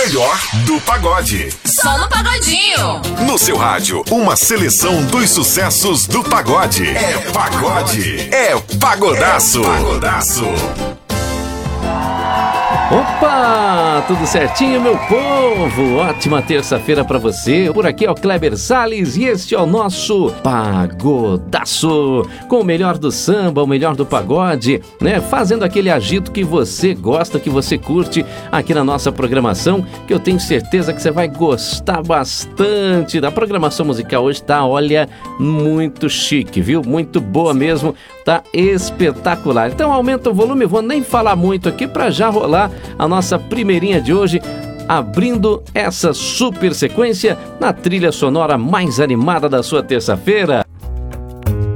melhor do pagode. Só no Pagodinho. No seu rádio, uma seleção dos sucessos do pagode. É pagode. É pagodaço. É pagodaço. Opa, tudo certinho, meu povo? Ótima terça-feira pra você. Por aqui é o Kleber Salles e este é o nosso Pagodaço, com o melhor do samba, o melhor do pagode, né? Fazendo aquele agito que você gosta, que você curte aqui na nossa programação, que eu tenho certeza que você vai gostar bastante. Da programação musical hoje tá, olha, muito chique, viu? Muito boa mesmo, tá espetacular. Então aumenta o volume, vou nem falar muito aqui pra já rolar a nossa primeirinha de hoje, abrindo essa super sequência na trilha sonora mais animada da sua terça-feira.